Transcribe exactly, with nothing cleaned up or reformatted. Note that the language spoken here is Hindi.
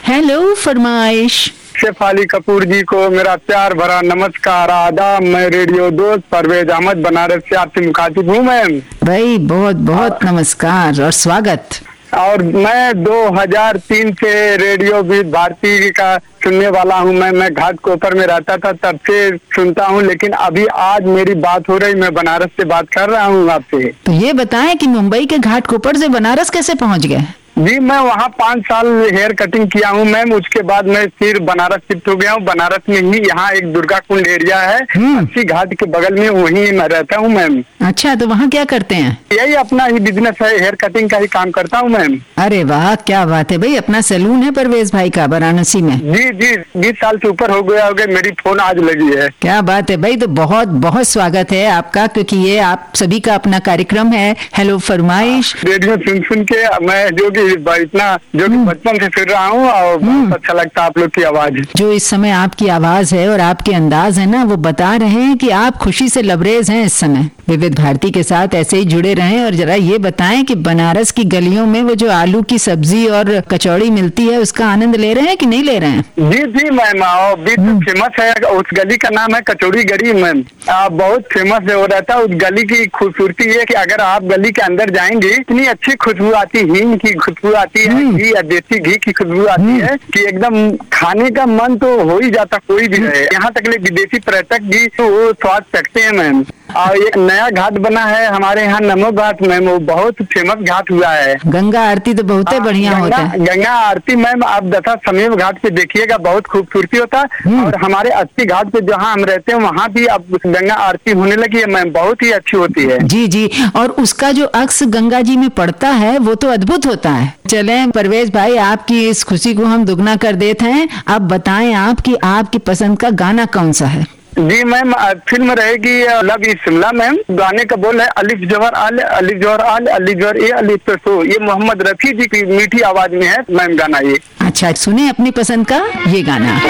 हेलो फरमाइश। शेफाली कपूर जी को मेरा प्यार भरा नमस्कार, आदाब। मैं रेडियो दोस्त परवेज अहमद बनारस से आपसे मुखातिब हूँ मैम। भाई बहुत बहुत नमस्कार और स्वागत। और मैं दो हज़ार तीन से रेडियो भी भारती का सुनने वाला हूँ। मैं मैं घाटकोपर में रहता था, तब से सुनता हूँ, लेकिन अभी आज मेरी बात हो रही, मैं बनारस से बात कर रहा हूँ आपसे। तो ये बताएं कि मुंबई के घाटकोपर से बनारस कैसे पहुँच गए? जी, मैं वहाँ पाँच साल हेयर कटिंग किया हूँ मैम। उसके बाद मैं फिर बनारस शिफ्ट हो गया हूँ। बनारस में ही यहाँ एक दुर्गा कुंड एरिया है, अस्सी घाट के बगल में, वहीं मैं रहता हूँ मैम। अच्छा, तो वहाँ क्या करते हैं? यही अपना ही बिजनेस है, हेयर कटिंग का ही काम करता हूँ मैम। अरे वाह, क्या बात है भाई। अपना सैलून है परवेज भाई का वाराणसी में? जी जी, बीस साल से ऊपर हो गया हो गया, मेरी फोन आज लगी है। क्या बात है भाई। तो बहुत बहुत स्वागत है आपका, क्योंकि ये आप सभी का अपना कार्यक्रम है हेलो फरमाइश। रेडियो सुन सुन के मैं जो कि इतना जो कि बचपन से फिर रहा हूँ, और बहुत अच्छा लगता है आप लोग की आवाज। जो इस समय आपकी आवाज है और आपके अंदाज है ना, वो बता रहे हैं कि आप खुशी से लबरेज हैं इस समय। विविध भारती के साथ ऐसे ही जुड़े रहें। और जरा ये बताएं कि बनारस की गलियों में वो जो आलू की सब्जी और कचौड़ी मिलती है, उसका आनंद ले रहे हैं कि नहीं ले रहे हैं? जी जी मैम, फेमस है। उस गली का नाम है कचौड़ी गली मैम। बहुत फेमस है। वो रहता है उस गली की खूबसूरती है कि अगर आप गली के अंदर जाएंगे, इतनी अच्छी खुशबू आती, हींग की खुशबू आती है, घी या देसी घी की खुशबू आती है कि एकदम खाने का मन तो हो ही जाता, कोई भी रहे। यहाँ तक ले विदेशी पर्यटक भी तो वो स्वाद चखते हैं मैम। और एक नया घाट बना है हमारे यहाँ, नमो घाट मैम, वो बहुत फेमस घाट हुआ है। गंगा आरती तो बहुत बढ़िया होता है। गंगा आरती मैम आप दशा समीप घाट पे देखिएगा, बहुत खूबसूरती होता है। और हमारे अस्सी घाट पे जहाँ हम रहते हैं, वहाँ भी अब गंगा आरती होने लगी है मैम, बहुत ही अच्छी होती है। जी जी, और उसका जो अक्स गंगा जी में पड़ता है वो तो अद्भुत होता है। चले परवेज भाई, आपकी इस खुशी को हम दुगना कर देते हैं। अब बताएं आप कि आपकी पसंद का गाना कौन सा है? जी मैम, फिल्म रहेगी लव इज शिमला मैम। गाने का बोल है अलिफ जौहर आल, अलिफ जौहर आल, अलिफ जौहर ए, अलिफ तो सो। ये मोहम्मद रफी जी की मीठी आवाज में है मैम गाना ये। अच्छा, सुने अपनी पसंद का ये गाना।